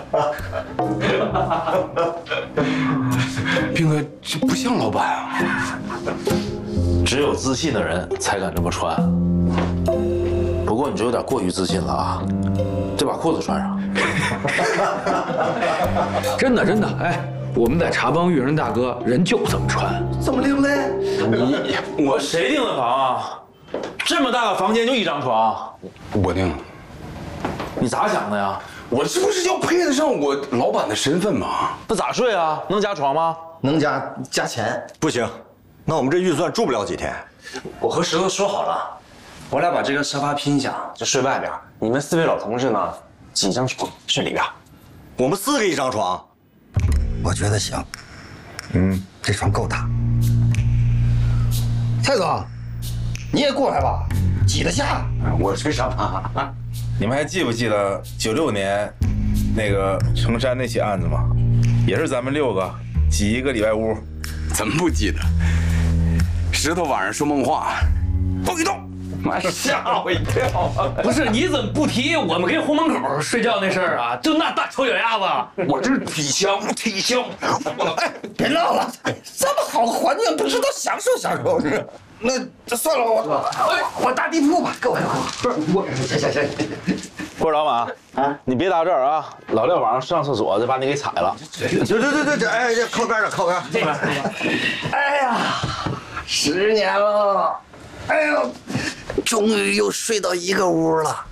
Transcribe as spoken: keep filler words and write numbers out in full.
兵哥，这不像老板啊！ 只有自信的人才敢这么穿。不过你这有点过于自信了啊！这把裤子穿上。 真的真的，哎，我们在茶帮遇人大哥，人就这么穿。 这么另类？ 你我谁订的房啊？这么大个房间就一张床？ 我定了。 你咋想的呀？ 我这不是要配得上我老板的身份吗？ 那咋睡啊？能加床吗？ 能加加钱？ 不行，那我们这预算住不了几天。 我和石头说好了，我俩把这个沙发拼一下，就睡外边。你们四位老同志呢，挤一张床睡里边。 我们四个一张床， 我觉得行。嗯，这床够大。蔡总，你也过来吧，挤得下。 我睡沙发。 你们还记不记得九六年那个成山那起案子吗？也是咱们六个挤一个礼拜屋。 怎么不记得？石头晚上说梦话，不许动！妈吓我一跳！ 不是，你怎么不提我们跟红门口睡觉那事儿啊？就那大臭脚丫子， 我这是体香，体香！ 哎，别闹了，这么好的环境，不知道享受享受是？那这算了，我我搭地铺吧，各位。不是我，行行行。 不是老马啊，你别搭这儿啊！老廖晚上上厕所就把你给踩了。 对对对对对，哎，这靠边上，靠边。 这边。哎呀，十年了，哎呦，终于又睡到一个屋了。